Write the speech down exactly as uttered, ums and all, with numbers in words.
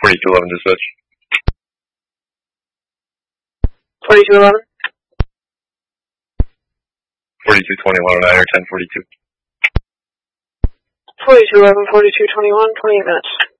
forty-two eleven dispatch. forty-two eleven. forty-two twenty-one on I R ten forty-two. forty-two eleven, forty-two twenty-one, twenty-eight minutes.